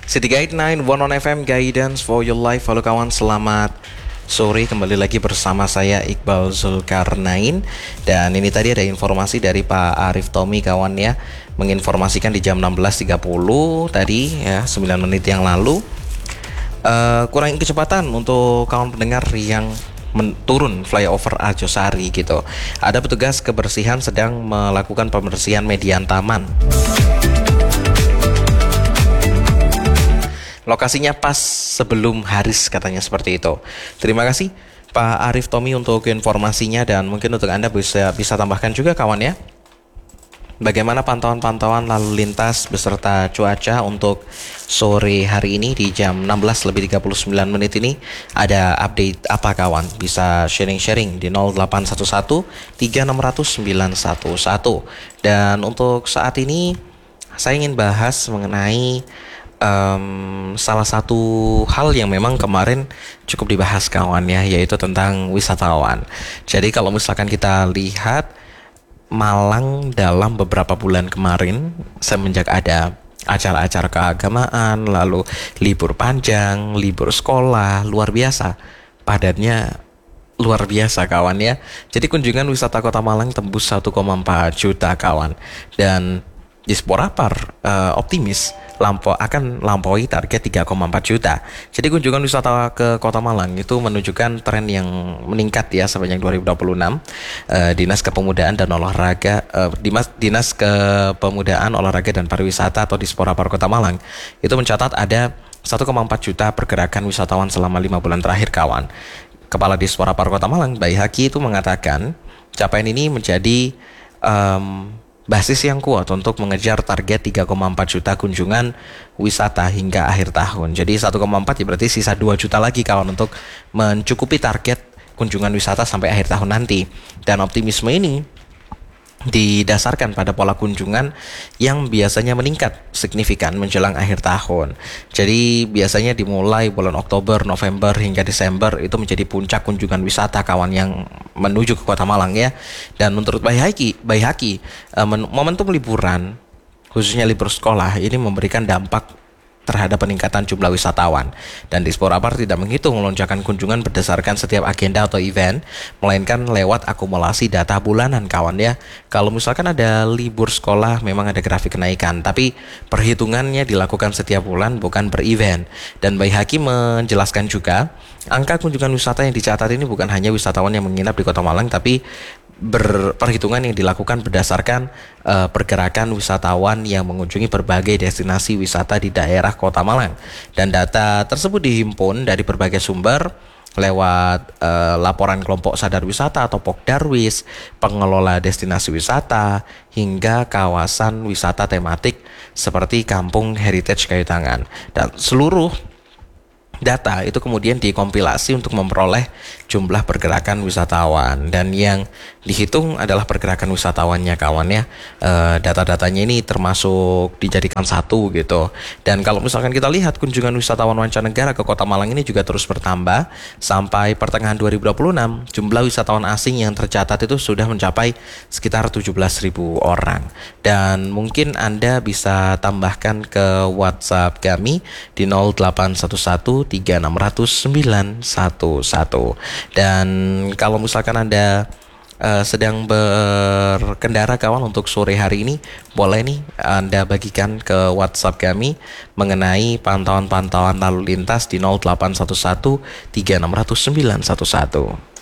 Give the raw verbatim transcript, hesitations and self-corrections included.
City Guide sembilan satu satu F M Guidance for your life. Halo kawan, selamat sore, kembali lagi bersama saya Iqbal Zulkarnain. Dan ini tadi ada informasi dari Pak Arif Tommy kawan ya, menginformasikan di jam enam belas tiga puluh tadi ya, sembilan menit yang lalu, uh, kurangi kecepatan untuk kawan pendengar yang Men, turun flyover Arjosari gitu. Ada petugas kebersihan sedang melakukan pembersihan median taman. Lokasinya pas sebelum Haris, katanya seperti itu. Terima kasih Pak Arif Tommy untuk informasinya, dan mungkin untuk Anda bisa bisa tambahkan juga kawan ya, bagaimana pantauan-pantauan lalu lintas beserta cuaca untuk sore hari ini di jam enam belas lebih tiga puluh sembilan menit ini. Ada update apa kawan? Bisa sharing-sharing di nol delapan satu satu tiga enam nol nol sembilan satu satu. Dan untuk saat ini saya ingin bahas mengenai um, salah satu hal yang memang kemarin cukup dibahas kawan ya, yaitu tentang wisatawan. Jadi kalau misalkan kita lihat Malang dalam beberapa bulan kemarin, semenjak ada acara-acara keagamaan, lalu libur panjang, libur sekolah, luar biasa padatnya, luar biasa kawan ya. Jadi kunjungan wisata Kota Malang tembus satu koma empat juta kawan, dan Disporapar uh, optimis lampau akan lampaui target tiga koma empat juta. Jadi kunjungan wisata ke Kota Malang itu menunjukkan tren yang meningkat ya sepanjang dua ribu dua puluh enam. Uh, Dinas Kepemudaan dan Olahraga, uh, Dinas, Dinas Kepemudaan Olahraga dan Pariwisata atau Disporapar Kota Malang itu mencatat ada satu koma empat juta pergerakan wisatawan selama lima bulan terakhir kawan. Kepala Disporapar Kota Malang, Baihaki, itu mengatakan capaian ini menjadi um, basis yang kuat untuk mengejar target tiga koma empat juta kunjungan wisata hingga akhir tahun. Jadi satu koma empat ya berarti sisa dua juta lagi kawan untuk mencukupi target kunjungan wisata sampai akhir tahun nanti. Dan optimisme ini didasarkan pada pola kunjungan yang biasanya meningkat signifikan menjelang akhir tahun. Jadi biasanya dimulai bulan Oktober, November hingga Desember itu menjadi puncak kunjungan wisata kawan yang menuju ke Kota Malang ya. Dan menurut Baihaki, Baihaki momentum liburan khususnya libur sekolah ini memberikan dampak terhadap peningkatan jumlah wisatawan. Dan Disporapar tidak menghitung lonjakan kunjungan berdasarkan setiap agenda atau event, melainkan lewat akumulasi data bulanan kawan ya. Kalau misalkan ada libur sekolah memang ada grafik kenaikan, tapi perhitungannya dilakukan setiap bulan bukan per event. Dan Baihaki menjelaskan juga angka kunjungan wisata yang dicatat ini bukan hanya wisatawan yang menginap di Kota Malang, tapi berperhitungan yang dilakukan berdasarkan uh, pergerakan wisatawan yang mengunjungi berbagai destinasi wisata di daerah Kota Malang. Dan data tersebut dihimpun dari berbagai sumber lewat uh, laporan kelompok sadar wisata atau Pokdarwis, pengelola destinasi wisata, hingga kawasan wisata tematik seperti Kampung Heritage Kayu Tangan. Dan seluruh data itu kemudian dikompilasi untuk memperoleh jumlah pergerakan wisatawan, dan yang dihitung adalah pergerakan wisatawannya kawan ya. E, data-datanya ini termasuk dijadikan satu gitu. Dan kalau misalkan kita lihat kunjungan wisatawan mancanegara ke Kota Malang ini juga terus bertambah. Sampai pertengahan dua ribu dua puluh enam jumlah wisatawan asing yang tercatat itu sudah mencapai sekitar tujuh belas ribu orang. Dan mungkin Anda bisa tambahkan ke WhatsApp kami di nol delapan satu satu tiga enam nol nol sembilan satu satu. Dan kalau misalkan Anda uh, sedang berkendara kawan untuk sore hari ini, boleh nih Anda bagikan ke WhatsApp kami mengenai pantauan-pantauan lalu lintas di nol delapan satu satu tiga enam nol nol sembilan satu satu.